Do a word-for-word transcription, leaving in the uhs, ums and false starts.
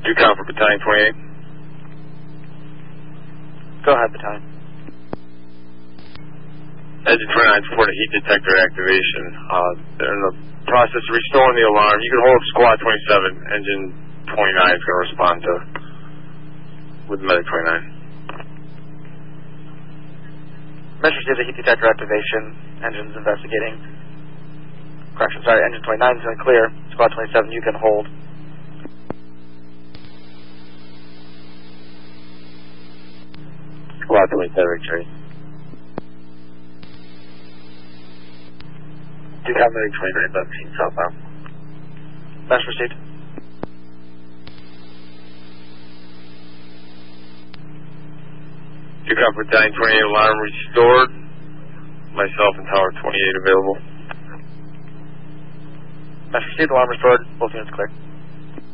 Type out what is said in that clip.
Do count for Battalion twenty-eight. Go ahead, Battalion. Engine twenty-nine support a heat detector activation. Uh, they're in the process of restoring the alarm. You can hold squad twenty-seven. Engine twenty-nine is going to respond to with medic twenty-nine. Measures did a heat detector activation. Engine's investigating. Correction, sorry, engine twenty-nine is going to clear. Squad twenty-seven, you can hold. Squad twenty-seven, retreat. Do count medic twenty-nine, seventeen, southbound. Mesh received. Do count for Battalion twenty-eight, alarm restored. Myself and Tower twenty-eight available. Mesh received, alarm restored. Both units clear.